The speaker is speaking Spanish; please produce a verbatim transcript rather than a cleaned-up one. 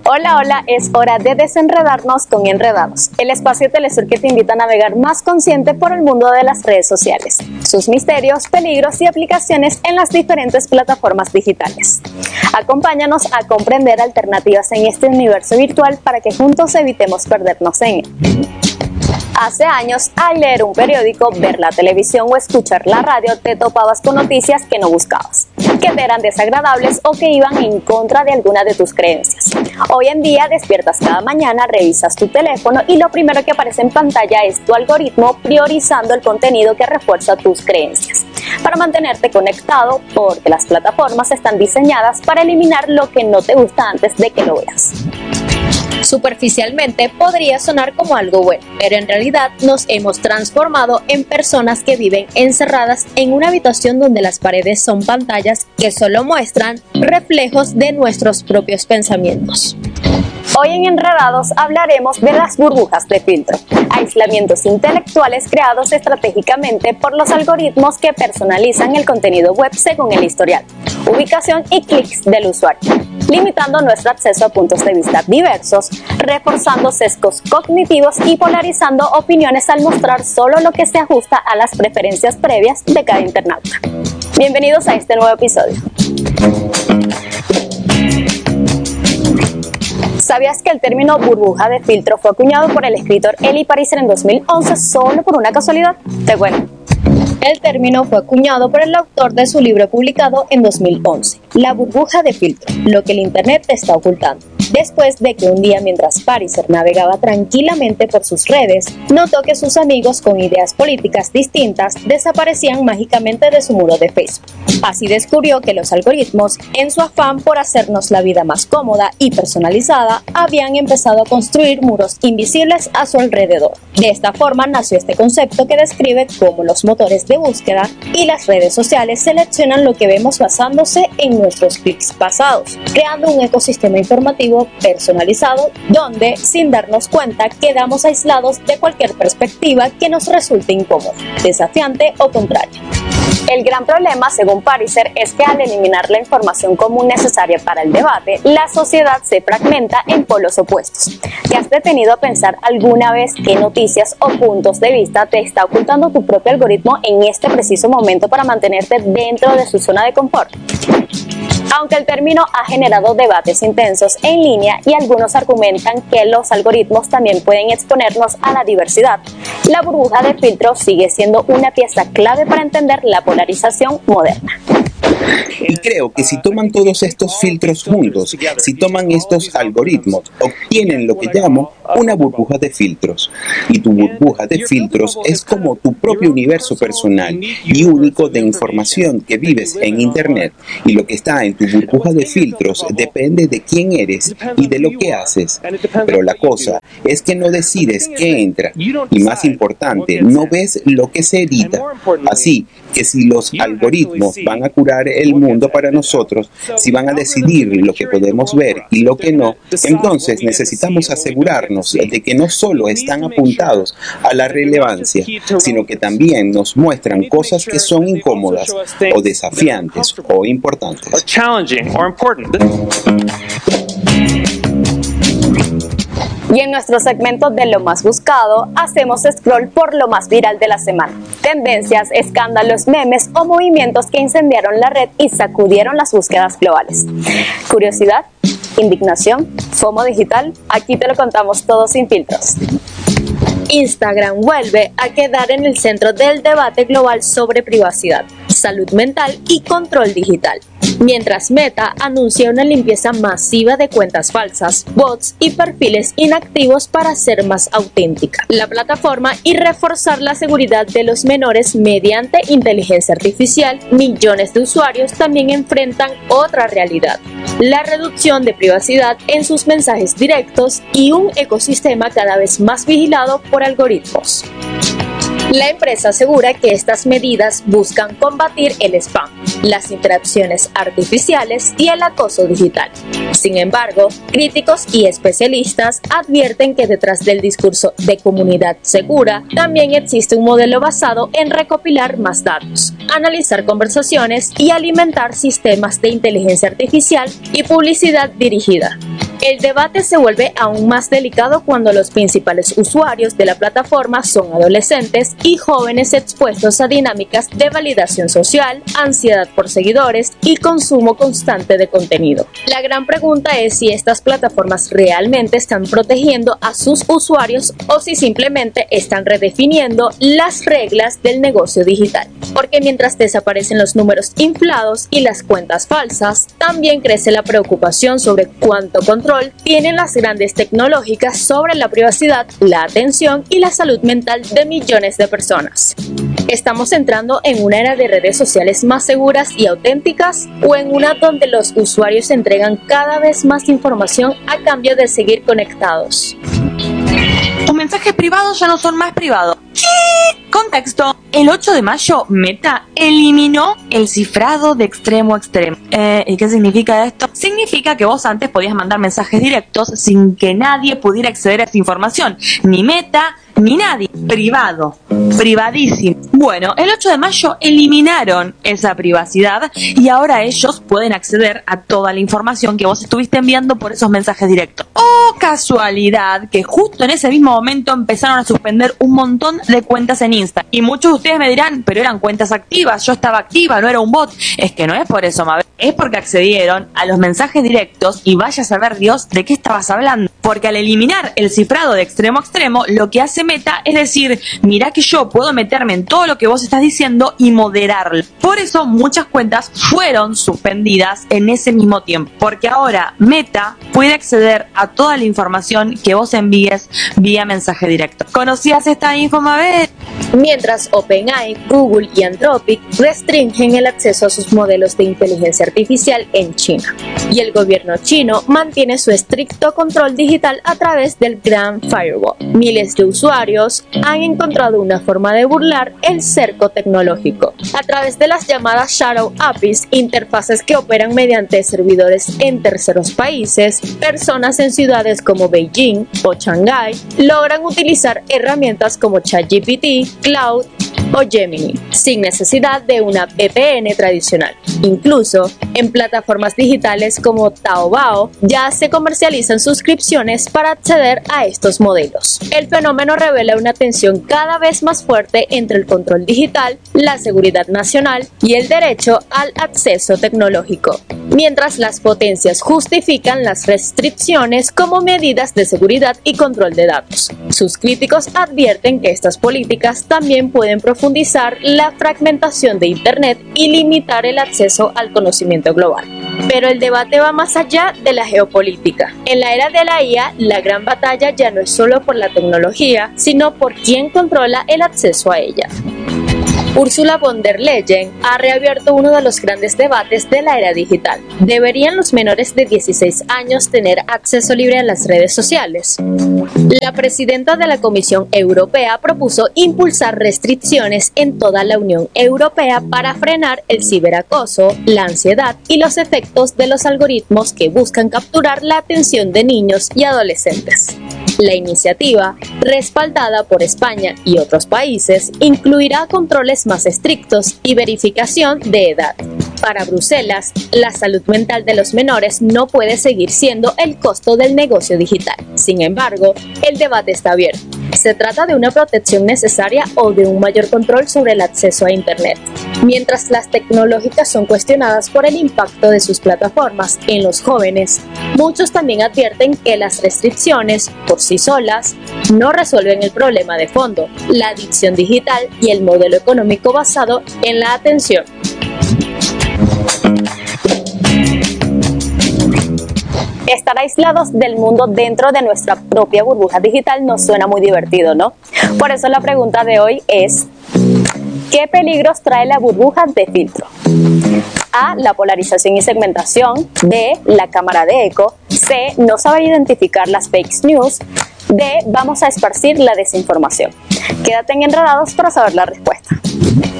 Hola, hola, es hora de desenredarnos con Enredados, el espacio Telesur que te invita a navegar más consciente por el mundo de las redes sociales, sus misterios, peligros y aplicaciones en las diferentes plataformas digitales. Acompáñanos a comprender alternativas en este universo virtual para que juntos evitemos perdernos en él. Hace años, al leer un periódico, ver la televisión o escuchar la radio, te topabas con noticias que no buscabas, que te eran desagradables o que iban en contra de alguna de tus creencias. Hoy en día despiertas cada mañana, revisas tu teléfono y lo primero que aparece en pantalla es tu algoritmo priorizando el contenido que refuerza tus creencias, para mantenerte conectado, porque las plataformas están diseñadas para eliminar lo que no te gusta antes de que lo veas. Superficialmente podría sonar como algo bueno, pero en realidad nos hemos transformado en personas que viven encerradas en una habitación donde las paredes son pantallas que solo muestran reflejos de nuestros propios pensamientos. Hoy en Enredados hablaremos de las burbujas de filtro, aislamientos intelectuales creados estratégicamente por los algoritmos que personalizan el contenido web según el historial, ubicación y clics del usuario, limitando nuestro acceso a puntos de vista diversos, reforzando sesgos cognitivos y polarizando opiniones al mostrar solo lo que se ajusta a las preferencias previas de cada internauta. Bienvenidos a este nuevo episodio. ¿Sabías que el término burbuja de filtro fue acuñado por el escritor Elie Pariser en dos mil once solo por una casualidad? Te cuento. El término fue acuñado por el autor de su libro publicado en dos mil once, La burbuja de filtro, lo que el Internet te está ocultando. Después de que un día, mientras Pariser navegaba tranquilamente por sus redes, notó que sus amigos con ideas políticas distintas desaparecían mágicamente de su muro de Facebook. Así descubrió que los algoritmos, en su afán por hacernos la vida más cómoda y personalizada, habían empezado a construir muros invisibles a su alrededor. De esta forma nació este concepto que describe cómo los motores de búsqueda y las redes sociales seleccionan lo que vemos basándose en nuestros clics pasados, creando un ecosistema informativo personalizado donde, sin darnos cuenta, quedamos aislados de cualquier perspectiva que nos resulte incómoda, desafiante o contraria. El gran problema, según Pariser, es que al eliminar la información común necesaria para el debate, la sociedad se fragmenta en polos opuestos. ¿Te has detenido a pensar alguna vez qué noticias o puntos de vista te está ocultando tu propio algoritmo en este preciso momento para mantenerte dentro de su zona de confort? Aunque el término ha generado debates intensos en línea y algunos argumentan que los algoritmos también pueden exponernos a la diversidad, la burbuja de filtro sigue siendo una pieza clave para entender la polarización moderna. Y creo que si toman todos estos filtros juntos, si toman estos algoritmos, obtienen lo que llamo una burbuja de filtros. Y tu burbuja de filtros es como tu propio universo personal y único de información que vives en Internet. Y lo que está en tu burbuja de filtros depende de quién eres y de lo que haces. Pero la cosa es que no decides qué entra. Y más importante, no ves lo que se edita. Así que si los algoritmos van a curar el mundo para nosotros, si van a decidir lo que podemos ver y lo que no, entonces necesitamos asegurarnos de que no solo están apuntados a la relevancia, sino que también nos muestran cosas que son incómodas o desafiantes o importantes. Y en nuestro segmento de lo más buscado, hacemos scroll por lo más viral de la semana. Tendencias, escándalos, memes o movimientos que incendiaron la red y sacudieron las búsquedas globales. Curiosidad, indignación, FOMO digital, aquí te lo contamos todo sin filtros. Instagram vuelve a quedar en el centro del debate global sobre privacidad, salud mental y control digital, mientras Meta anuncia una limpieza masiva de cuentas falsas, bots y perfiles inactivos para ser más auténtica la plataforma y reforzar la seguridad de los menores mediante inteligencia artificial. Millones de usuarios también enfrentan otra realidad: la reducción de privacidad en sus mensajes directos y un ecosistema cada vez más vigilado por algoritmos. La empresa asegura que estas medidas buscan combatir el spam, las interacciones artificiales y el acoso digital. Sin embargo, críticos y especialistas advierten que detrás del discurso de comunidad segura también existe un modelo basado en recopilar más datos, analizar conversaciones y alimentar sistemas de inteligencia artificial y publicidad dirigida. El debate se vuelve aún más delicado cuando los principales usuarios de la plataforma son adolescentes y jóvenes expuestos a dinámicas de validación social, ansiedad por seguidores y consumo constante de contenido. La gran pregunta es si estas plataformas realmente están protegiendo a sus usuarios o si simplemente están redefiniendo las reglas del negocio digital. Porque mientras desaparecen los números inflados y las cuentas falsas, también crece la preocupación sobre cuánto control tienen las grandes tecnológicas sobre la privacidad, la atención y la salud mental de millones de personas. ¿Estamos entrando en una era de redes sociales más seguras y auténticas o en una donde los usuarios entregan cada vez más información a cambio de seguir conectados? Tus mensajes privados ya no son más privados. ¿Qué? Contexto. El ocho de mayo, Meta eliminó el cifrado de extremo a extremo. Eh, ¿Y qué significa esto? Significa que vos antes podías mandar mensajes directos sin que nadie pudiera acceder a esa información. Ni Meta, ni nadie. Privado. Privadísimo. Bueno, el ocho de mayo eliminaron esa privacidad y ahora ellos pueden acceder a toda la información que vos estuviste enviando por esos mensajes directos. Oh, casualidad, que justo en ese mismo momento empezaron a suspender un montón de cuentas en Insta. Y muchos de ustedes me dirán, pero eran cuentas activas, yo estaba activa, no era un bot. Es que no es por eso, Mabel. Es porque accedieron a los mensajes directos y vaya a saber Dios de qué estabas hablando. Porque al eliminar el cifrado de extremo a extremo, lo que hace Meta es decir, mirá que yo puedo meterme en todo lo que vos estás diciendo y moderarlo. Por eso muchas cuentas fueron suspendidas en ese mismo tiempo. Porque ahora Meta puede acceder a toda la información que vos envíes vía mensaje directo. ¿Conocías esta info, Mabel? Mientras OpenAI, Google y Anthropic restringen el acceso a sus modelos de inteligencia artificial en China. Y el gobierno chino mantiene su estricto control digital a través del Grand Firewall. Miles de usuarios han encontrado una forma de burlar el cerco tecnológico. A través de las llamadas Shadow A P Is, interfaces que operan mediante servidores en terceros países, personas en ciudades como Beijing o Shanghái logran utilizar herramientas como ChatGPT, Cloud o Gemini, sin necesidad de una V P N tradicional. Incluso, en plataformas digitales como Taobao, ya se comercializan suscripciones para acceder a estos modelos. El fenómeno revela una tensión cada vez más fuerte entre el control digital, la seguridad nacional y el derecho al acceso tecnológico, mientras las potencias justifican las restricciones como medidas de seguridad y control de datos. Sus críticos advierten que estas políticas también pueden profundizar la fragmentación de Internet y limitar el acceso al conocimiento global. Pero el debate va más allá de la geopolítica. En la era de la I A, la gran batalla ya no es solo por la tecnología, sino por quién controla el acceso a ella. Ursula von der Leyen ha reabierto uno de los grandes debates de la era digital. ¿Deberían los menores de dieciséis años tener acceso libre a las redes sociales? La presidenta de la Comisión Europea propuso impulsar restricciones en toda la Unión Europea para frenar el ciberacoso, la ansiedad y los efectos de los algoritmos que buscan capturar la atención de niños y adolescentes. La iniciativa, respaldada por España y otros países, incluirá controles más estrictos y verificación de edad. Para Bruselas, la salud mental de los menores no puede seguir siendo el costo del negocio digital. Sin embargo, el debate está abierto. ¿Se trata de una protección necesaria o de un mayor control sobre el acceso a Internet? Mientras las tecnológicas son cuestionadas por el impacto de sus plataformas en los jóvenes, muchos también advierten que las restricciones, por sí solas, no resuelven el problema de fondo, la adicción digital y el modelo económico basado en la atención. Estar aislados del mundo dentro de nuestra propia burbuja digital nos suena muy divertido, ¿no? Por eso la pregunta de hoy es: ¿qué peligros trae la burbuja de filtro? A. La polarización y segmentación. B. La cámara de eco. C. No saber identificar las fake news. D. Vamos a esparcir la desinformación. Quédate en Enredados para saber la respuesta.